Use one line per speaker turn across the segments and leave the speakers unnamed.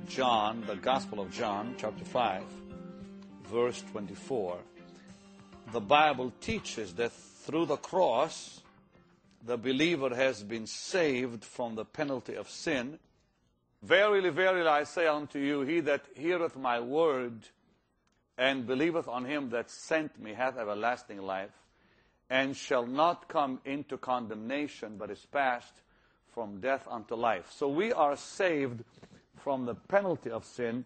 John, the Gospel of John, chapter 5, verse 24, the Bible teaches that through the cross, the believer has been saved from the penalty of sin. Verily, verily, I say unto you, he that heareth my word and believeth on him that sent me hath everlasting life, and shall not come into condemnation, but is passed from death unto life. So we are saved from the penalty of sin.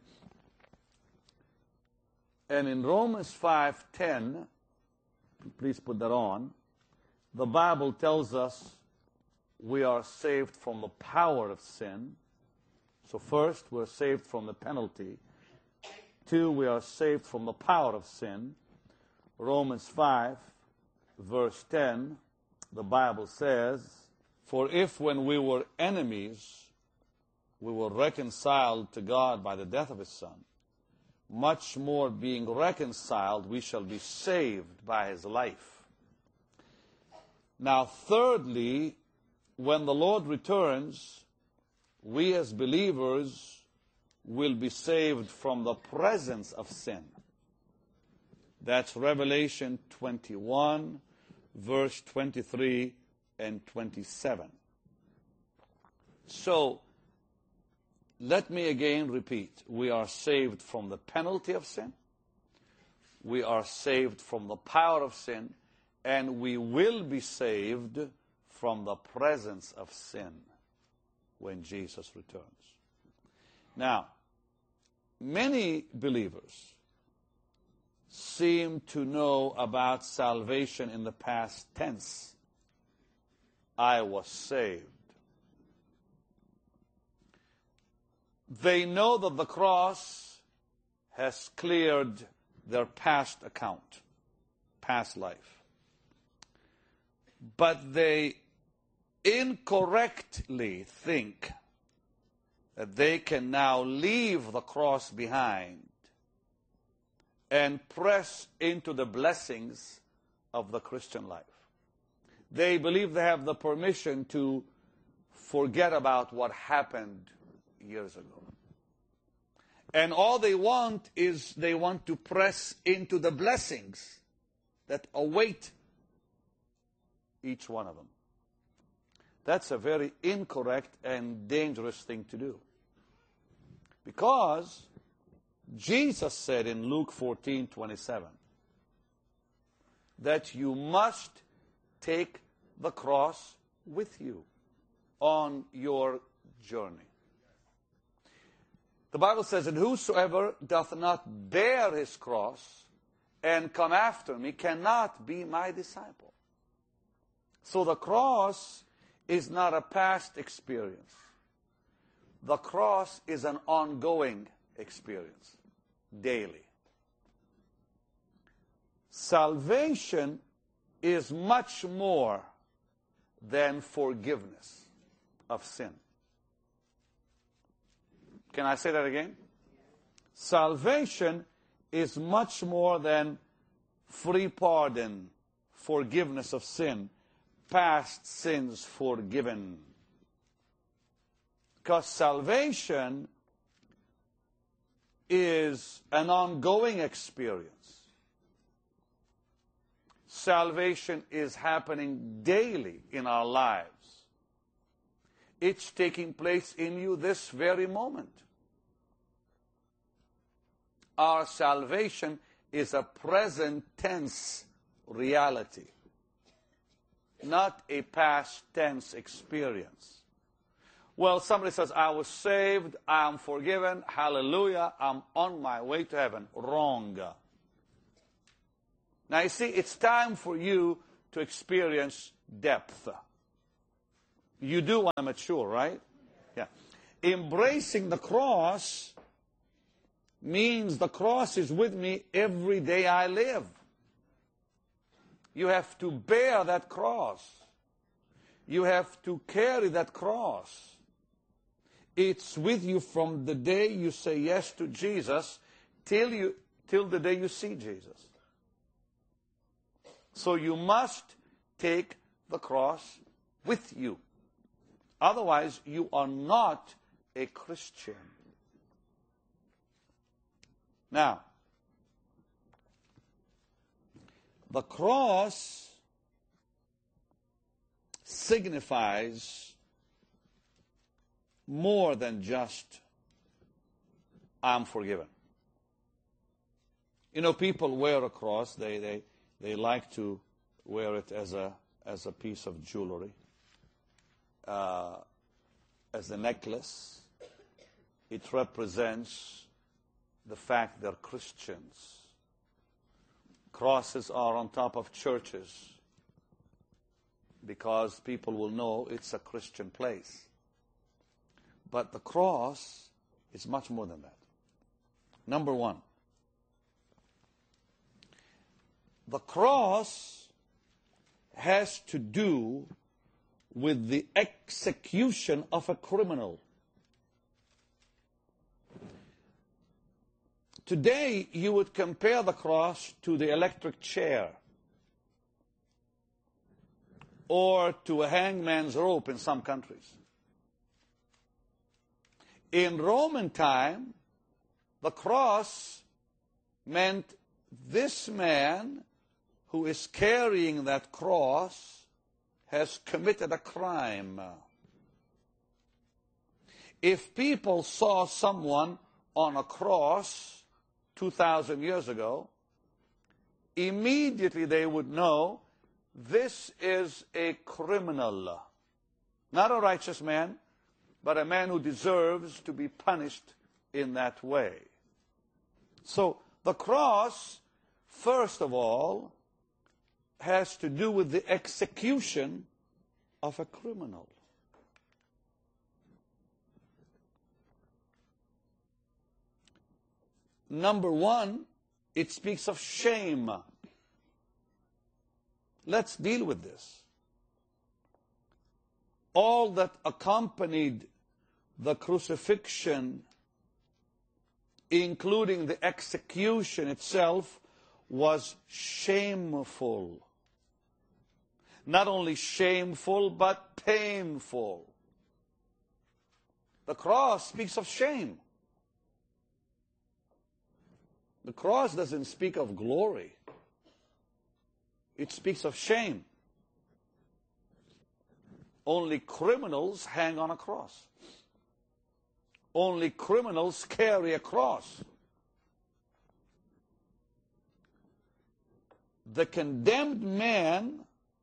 And in Romans 5:10, please put that on, the Bible tells us we are saved from the power of sin. So first, we're saved from the penalty. 2, we are saved from the power of sin. Romans 5, verse 10, the Bible says, for if when we were enemies, we were reconciled to God by the death of his Son, much more being reconciled, we shall be saved by his life. Now, thirdly, when the Lord returns, we as believers will be saved from the presence of sin. That's Revelation 21, verse 23 and 27. So, let me again repeat. We are saved from the penalty of sin. We are saved from the power of sin. And we will be saved from the presence of sin when Jesus returns. Now, many believers seem to know about salvation in the past tense. I was saved. They know that the cross has cleared their past account, past life. But they incorrectly think that they can now leave the cross behind and press into the blessings of the Christian life. They believe they have the permission to forget about what happened years ago. And all they want is they want to press into the blessings that await each one of them. That's a very incorrect and dangerous thing to do. Because Jesus said in Luke 14:27 that you must take the cross with you on your journey. The Bible says, and whosoever doth not bear his cross and come after me cannot be my disciple. So the cross is not a past experience. The cross is an ongoing experience, daily. Salvation is much more than forgiveness of sin. Can I say that again? Salvation is much more than free pardon, forgiveness of sin, past sins forgiven. Because salvation is an ongoing experience. Salvation is happening daily in our lives. It's taking place in you this very moment. Our salvation is a present tense reality, not a past tense experience. Well, somebody says, I was saved, I am forgiven, hallelujah, I'm on my way to heaven. Wrong. Now you see, it's time for you to experience depth. You do want to mature, right? Yeah. Embracing the cross means the cross is with me every day I live. You have to bear that cross. You have to carry that cross. It's with you from the day you say yes to Jesus till the day you see Jesus. So you must take the cross with you. Otherwise, you are not a Christian. Now, the cross signifies more than just I'm forgiven. You know, people wear a cross. They like to wear it as a piece of jewelry, as a necklace. It represents the fact they're Christians. Crosses are on top of churches because people will know it's a Christian place. But the cross is much more than that. Number one, the cross has to do with the execution of a criminal. Today, you would compare the cross to the electric chair or to a hangman's rope in some countries. In Roman time, the cross meant this man who is carrying that cross has committed a crime. If people saw someone on a cross 2,000 years ago, immediately they would know this is a criminal. Not a righteous man, but a man who deserves to be punished in that way. So the cross, first of all, has to do with the execution of a criminal. Number one, it speaks of shame. Let's deal with this. All that accompanied the crucifixion, including the execution itself, was shameful. Not only shameful, but painful. The cross speaks of shame. The cross doesn't speak of glory. It speaks of shame. Only criminals hang on a cross. Only criminals carry a cross. The condemned man,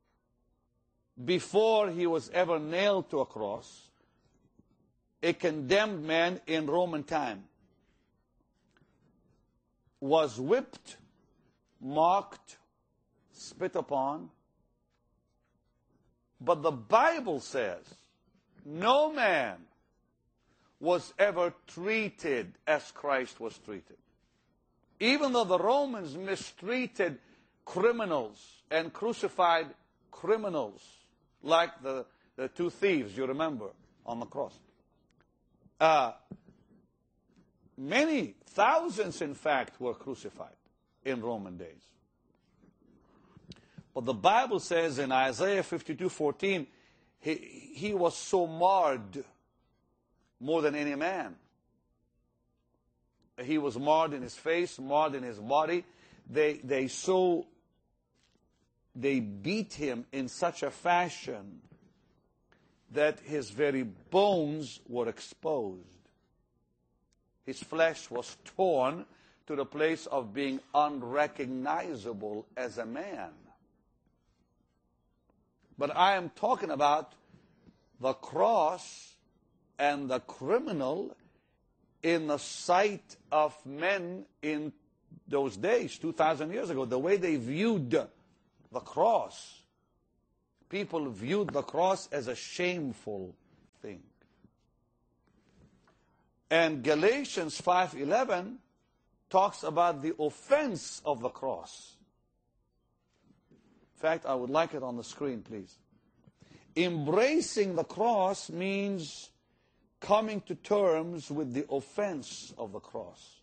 before he was ever nailed to a cross, a condemned man in Roman time, was whipped, mocked, spit upon. But the Bible says no man was ever treated as Christ was treated. Even though the Romans mistreated criminals and crucified criminals, like the two thieves, you remember, on the cross. Many thousands, in fact, were crucified in Roman days. But the Bible says in Isaiah 52:14, he was so marred more than any man. He was marred in his face, marred in his body. They beat him in such a fashion that his very bones were exposed. His flesh was torn to the place of being unrecognizable as a man. But I am talking about the cross and the criminal in the sight of men in those days, 2,000 years ago, the way they viewed the cross. People viewed the cross as a shameful thing. And Galatians 5:11 talks about the offense of the cross. In fact, I would like it on the screen, please. Embracing the cross means coming to terms with the offense of the cross.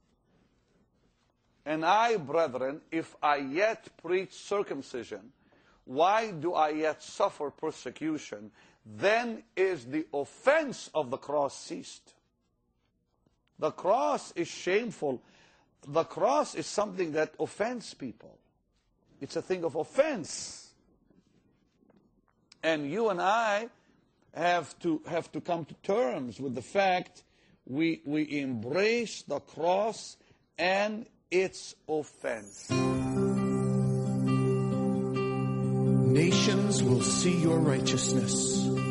And I, brethren, if I yet preach circumcision, why do I yet suffer persecution? Then is the offense of the cross ceased. The cross is shameful. the cross is something that offends people. It's a thing of offense. And you and I have to come to terms with the fact we embrace the cross and its offense.
Nations will see your righteousness.